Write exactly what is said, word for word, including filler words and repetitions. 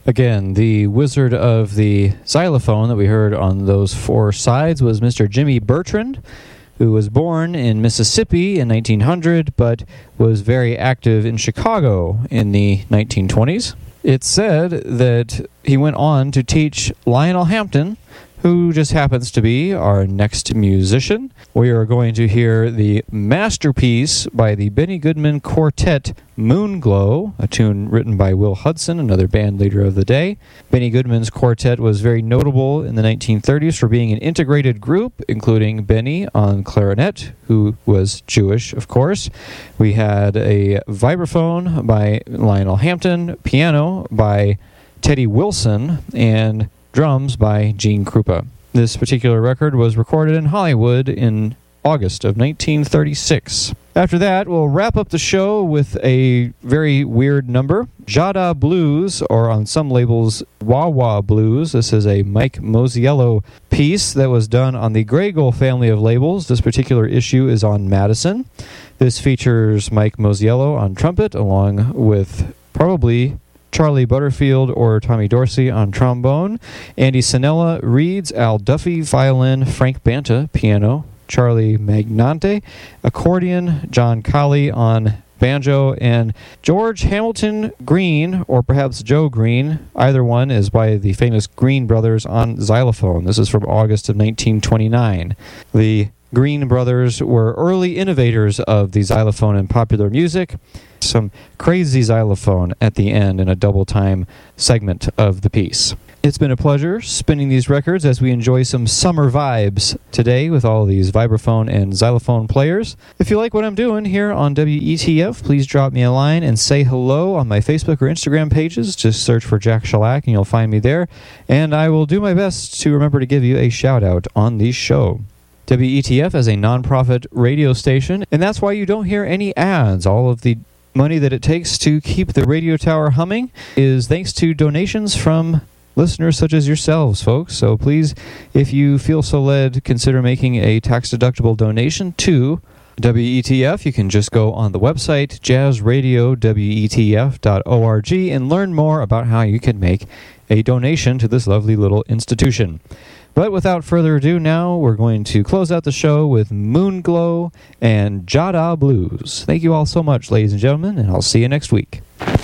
Again, the wizard of the xylophone that we heard on those four sides was Mister Jimmy Bertrand, who was born in Mississippi in nineteen hundred, but was very active in Chicago in the nineteen twenties. It's said that he went on to teach Lionel Hampton, who just happens to be our next musician. We are going to hear the masterpiece by the Benny Goodman Quartet, Moonglow, a tune written by Will Hudson, another band leader of the day. Benny Goodman's quartet was very notable in the nineteen thirties for being an integrated group, including Benny on clarinet, who was Jewish, of course. We had a vibraphone by Lionel Hampton, piano by Teddy Wilson, and drums by Gene Krupa. This particular record was recorded in Hollywood in August of nineteen thirty-six. After that, we'll wrap up the show with a very weird number, Jada Blues, or on some labels, Wah Wah Blues. This is a Mike Mosiello piece that was done on the Grey Gull family of labels. This particular issue is on Madison. This features Mike Mosiello on trumpet, along with probably Charlie Butterfield or Tommy Dorsey on trombone, Andy Sanella reeds, Al Duffy violin, Frank Banta piano, Charlie Magnante accordion, John Colley on banjo, and George Hamilton Green, or perhaps Joe Green, either one is by the famous Green brothers on xylophone. This is from August of nineteen twenty-nine. The Green brothers were early innovators of the xylophone in popular music. Some crazy xylophone at the end in a double time segment of the piece. It's been a pleasure spinning these records as we enjoy some summer vibes today with all these vibraphone and xylophone players. If you like what I'm doing here on W E T F, please drop me a line and say hello on my Facebook or Instagram pages. Just search for Jack Shellac and you'll find me there. And I will do my best to remember to give you a shout out on the show. W E T F is a nonprofit radio station, and that's why you don't hear any ads. All of the money that it takes to keep the radio tower humming is thanks to donations from listeners such as yourselves, folks. So please, if you feel so led, consider making a tax-deductible donation to W E T F. You can just go on the website, jazz radio w e t f dot org, and learn more about how you can make a donation to this lovely little institution. But without further ado, now we're going to close out the show with Moonglow and Jada Blues. Thank you all so much, ladies and gentlemen, and I'll see you next week.